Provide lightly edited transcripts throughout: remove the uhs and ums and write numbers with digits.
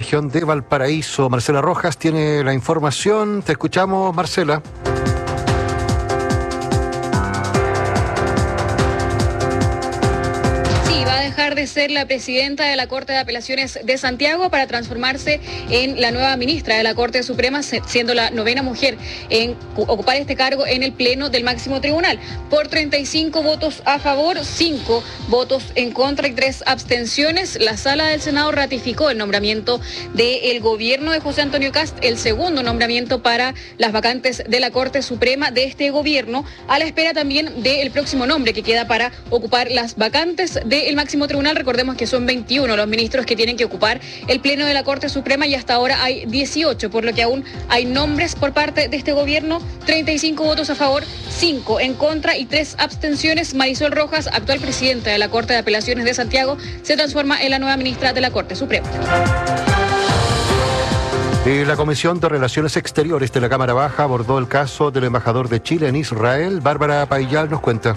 región de Valparaíso. Marcela Rojas tiene la información. Te escuchamos, Marcela. De ser la presidenta de la Corte de Apelaciones de Santiago para transformarse en la nueva ministra de la Corte Suprema, siendo la 9ª mujer en ocupar este cargo en el Pleno del máximo tribunal. Por 35 votos a favor, 5 votos en contra y 3 abstenciones, la Sala del Senado ratificó el nombramiento del gobierno de José Antonio Kast, el segundo nombramiento para las vacantes de la Corte Suprema de este gobierno, a la espera también del próximo nombre que queda para ocupar las vacantes del máximo tribunal. Recordemos que son 21 los ministros que tienen que ocupar el Pleno de la Corte Suprema y hasta ahora hay 18, por lo que aún hay nombres por parte de este gobierno. 35 votos a favor, 5 en contra y 3 abstenciones. Marisol Rojas, actual presidenta de la Corte de Apelaciones de Santiago, se transforma en la nueva ministra de la Corte Suprema. La Comisión de Relaciones Exteriores de la Cámara Baja abordó el caso del embajador de Chile en Israel. Bárbara Paillal nos cuenta.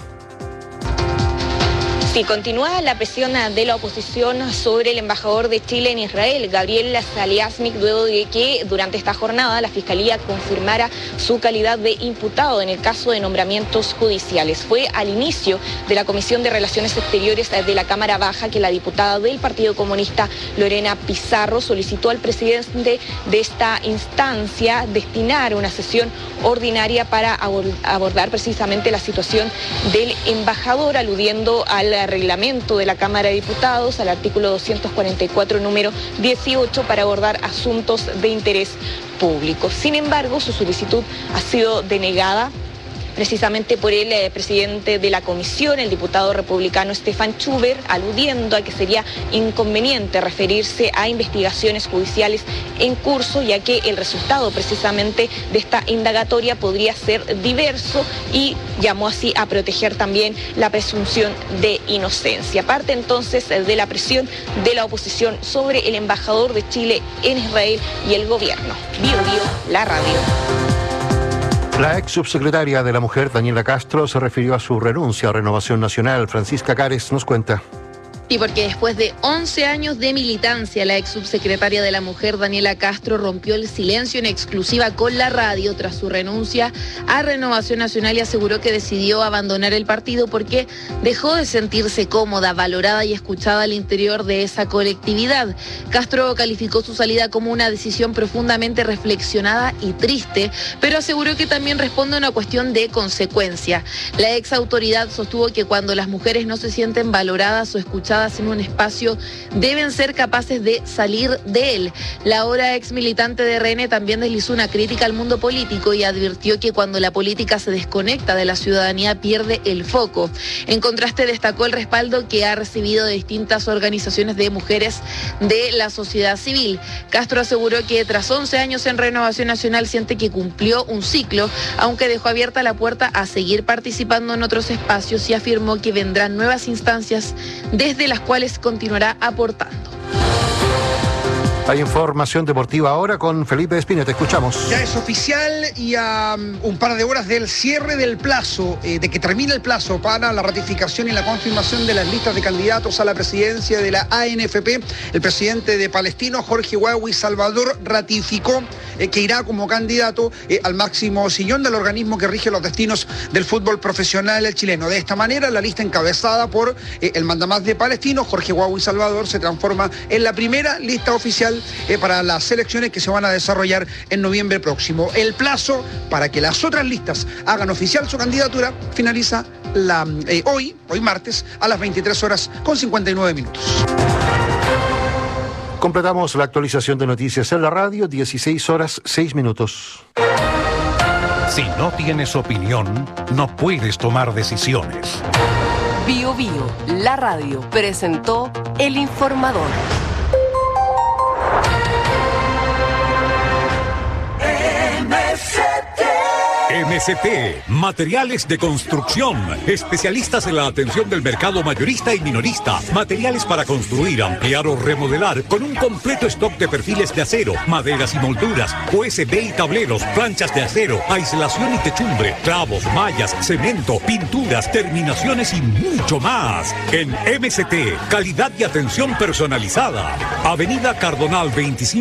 Sí, continúa la presión de la oposición sobre el embajador de Chile en Israel, Gabriel Saliasnik, luego de que durante esta jornada la Fiscalía confirmara su calidad de imputado en el caso de nombramientos judiciales. Fue al inicio de la Comisión de Relaciones Exteriores de la Cámara Baja que la diputada del Partido Comunista, Lorena Pizarro, solicitó al presidente de esta instancia destinar una sesión ordinaria para abordar precisamente la situación del embajador, aludiendo al reglamento de la Cámara de Diputados, al artículo 244, número 18, para abordar asuntos de interés público. Sin embargo, su solicitud ha sido denegada precisamente por el presidente de la comisión, el diputado republicano Stefan Schubert, aludiendo a que sería inconveniente referirse a investigaciones judiciales en curso, ya que el resultado precisamente de esta indagatoria podría ser diverso, y llamó así a proteger también la presunción de inocencia. Parte entonces de la presión de la oposición sobre el embajador de Chile en Israel y el gobierno. Bio, la radio. La ex subsecretaria de la Mujer, Daniela Castro, se refirió a su renuncia a Renovación Nacional. Francisca Cares nos cuenta. Y porque después de 11 años de militancia, la ex subsecretaria de la Mujer, Daniela Castro, rompió el silencio en exclusiva con la radio tras su renuncia a Renovación Nacional y aseguró que decidió abandonar el partido porque dejó de sentirse cómoda, valorada y escuchada al interior de esa colectividad. Castro calificó su salida como una decisión profundamente reflexionada y triste, pero aseguró que también responde a una cuestión de consecuencia. La ex autoridad sostuvo que cuando las mujeres no se sienten valoradas o escuchadas en un espacio, deben ser capaces de salir de él. La ahora ex militante de RN también deslizó una crítica al mundo político y advirtió que cuando la política se desconecta de la ciudadanía pierde el foco. En contraste, destacó el respaldo que ha recibido de distintas organizaciones de mujeres de la sociedad civil. Castro aseguró que tras 11 años en Renovación Nacional siente que cumplió un ciclo, aunque dejó abierta la puerta a seguir participando en otros espacios y afirmó que vendrán nuevas instancias desde las cuales continuará aportando. Hay información deportiva ahora con Felipe Espina, te escuchamos. Ya es oficial y a un par de horas del cierre del plazo, de que termine el plazo para la ratificación y la confirmación de las listas de candidatos a la presidencia de la ANFP, el presidente de Palestino, Jorge Huawi Salvador, ratificó que irá como candidato al máximo sillón del organismo que rige los destinos del fútbol profesional chileno. De esta manera, la lista encabezada por el mandamás de Palestino, Jorge Huawi Salvador, se transforma en la primera lista oficial para las elecciones que se van a desarrollar en noviembre próximo. El plazo para que las otras listas hagan oficial su candidatura finaliza hoy martes, a las 23:59. Completamos la actualización de noticias en la radio, 16:06. Si no tienes opinión, no puedes tomar decisiones. Bio, la radio, presentó El Informador. MST, materiales de construcción, especialistas en la atención del mercado mayorista y minorista, materiales para construir, ampliar o remodelar, con un completo stock de perfiles de acero, maderas y molduras, USB y tableros, planchas de acero, aislación y techumbre, clavos, mallas, cemento, pinturas, terminaciones y mucho más. En MST, calidad y atención personalizada. Avenida Cardonal 25.